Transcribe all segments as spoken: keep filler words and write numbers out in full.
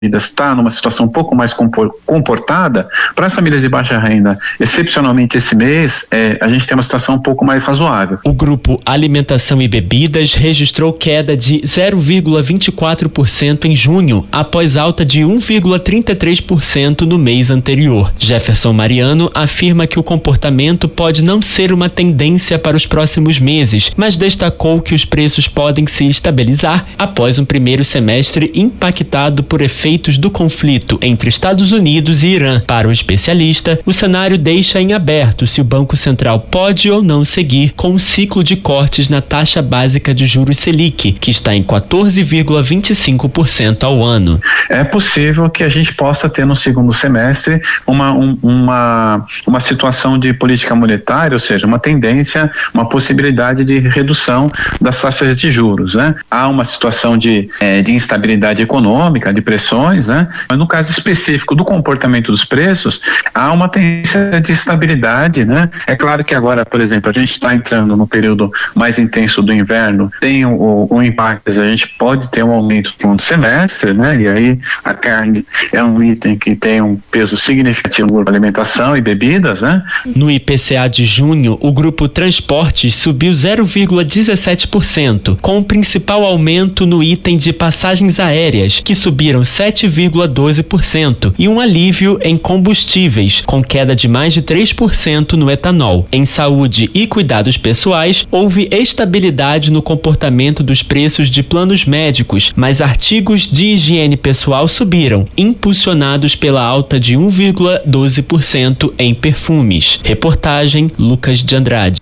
está numa situação um pouco mais comportada, para as famílias de baixa renda, excepcionalmente esse mês, é, a gente tem uma situação um pouco mais razoável. O grupo Alimentação e Bebidas registrou queda de zero vírgula vinte e quatro por cento em junho, após alta de um vírgula trinta e três por cento no mês anterior. Jefferson Mariano afirma que o comportamento pode não ser uma tendência para os próximos meses, mas destacou que os preços podem se estabilizar após um primeiro semestre impactado por efeitos do conflito entre Estados Unidos e Irã. Para o especialista, o cenário deixa em aberto se o Banco Central pode ou não seguir com um ciclo de cortes na taxa básica de juros Selic, que está em quatorze vírgula vinte e cinco por cento ao ano. É possível que a gente possa ter no segundo semestre uma, um, uma, uma situação de política monetária, ou seja, uma tendência, uma possibilidade de redução das taxas de juros, né? Há uma situação de, é, de instabilidade econômica, de pressões, né? Mas no caso específico do comportamento dos preços, há uma tendência de estabilidade, né? É claro que agora, por exemplo, a gente está entrando no período mais intenso do inverno, tem o, o impacto, a gente pode ter um aumento no segundo semestre, né? E aí a carne é um item que tem um peso significativo na alimentação e bebidas, né? No I P C A de junho, o grupo Transportes subiu zero vírgula dezessete por cento, com o principal aumento no item de passagens aéreas, que subiram sete vírgula doze por cento, e um alívio em combustíveis, com queda de mais de três por cento no etanol. Em saúde e cuidados pessoais, houve estabilidade no comportamento dos preços de planos médicos, mas artigos de higiene pessoal subiram, impulsionados pela alta de um vírgula doze por cento em perfumes. Reportagem Lucas de Andrade.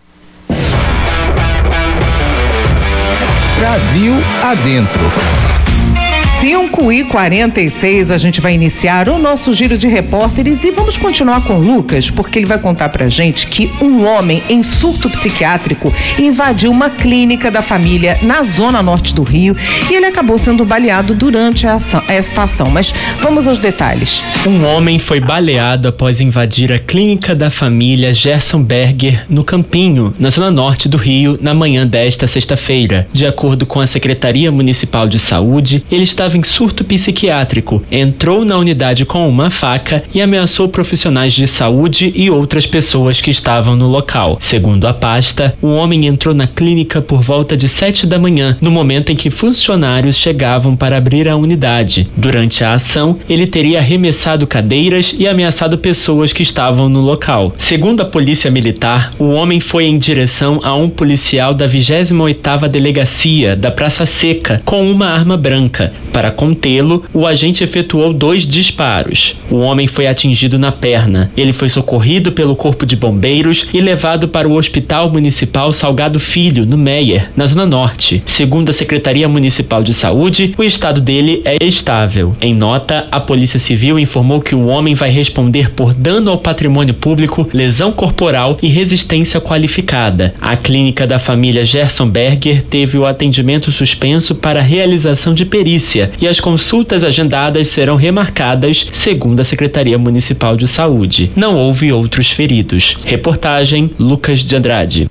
Brasil Adentro. cinco e quarenta e seis, a gente vai iniciar o nosso giro de repórteres e vamos continuar com o Lucas, porque ele vai contar pra gente que um homem em surto psiquiátrico invadiu uma clínica da família na zona norte do Rio e ele acabou sendo baleado durante a ação, esta ação. Mas vamos aos detalhes. Um homem foi baleado após invadir a clínica da família Gerson Berger no Campinho, na zona norte do Rio, na manhã desta sexta-feira. De acordo com a Secretaria Municipal de Saúde, ele estava em surto psiquiátrico, entrou na unidade com uma faca e ameaçou profissionais de saúde e outras pessoas que estavam no local. Segundo a pasta, o homem entrou na clínica por volta de sete da manhã, no momento em que funcionários chegavam para abrir a unidade. Durante a ação, ele teria arremessado cadeiras e ameaçado pessoas que estavam no local. Segundo a Polícia Militar, o homem foi em direção a um policial da vigésima oitava Delegacia da Praça Seca com uma arma branca. Para contê-lo, o agente efetuou dois disparos. O homem foi atingido na perna. Ele foi socorrido pelo Corpo de Bombeiros e levado para o Hospital Municipal Salgado Filho, no Meier, na Zona Norte. Segundo a Secretaria Municipal de Saúde, o estado dele é estável. Em nota, a Polícia Civil informou que o homem vai responder por dano ao patrimônio público, lesão corporal e resistência qualificada. A clínica da família Gerson Berger teve o atendimento suspenso para a realização de perícia e as consultas agendadas serão remarcadas, segundo a Secretaria Municipal de Saúde. Não houve outros feridos. Reportagem Lucas de Andrade.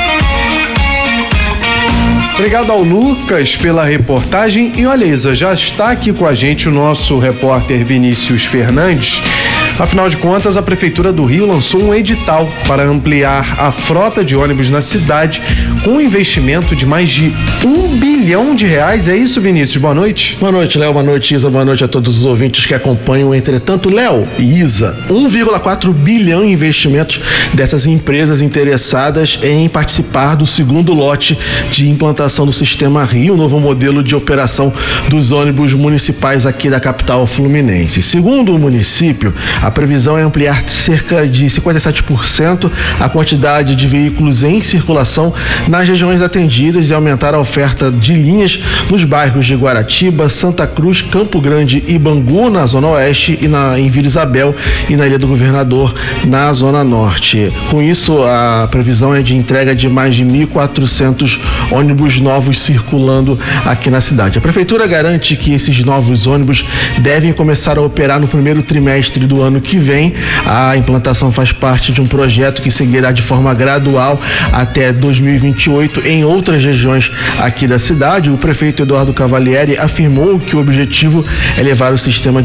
Obrigado ao Lucas pela reportagem. E olha, Isa, já está aqui com a gente o nosso repórter Vinícius Fernandes. Afinal de contas, a Prefeitura do Rio lançou um edital para ampliar a frota de ônibus na cidade com um investimento de mais de um bilhão de reais. É isso, Vinícius? Boa noite. Boa noite, Léo. Boa noite, Isa. Boa noite a todos os ouvintes que acompanham. Entretanto, Léo e Isa, um vírgula quatro bilhão em investimentos dessas empresas interessadas em participar do segundo lote de implantação do Sistema Rio, novo modelo de operação dos ônibus municipais aqui da capital fluminense. Segundo o município, a previsão é ampliar cerca de cinquenta e sete por cento a quantidade de veículos em circulação nas regiões atendidas e aumentar a oferta de linhas nos bairros de Guaratiba, Santa Cruz, Campo Grande e Bangu, na Zona Oeste, e na, em Vila Isabel e na Ilha do Governador, na Zona Norte. Com isso, a previsão é de entrega de mais de mil e quatrocentos ônibus novos circulando aqui na cidade. A Prefeitura garante que esses novos ônibus devem começar a operar no primeiro trimestre do ano ano que vem. A implantação faz parte de um projeto que seguirá de forma gradual até dois mil e vinte e oito em outras regiões aqui da cidade. O prefeito Eduardo Cavalieri afirmou que o objetivo é levar o sistema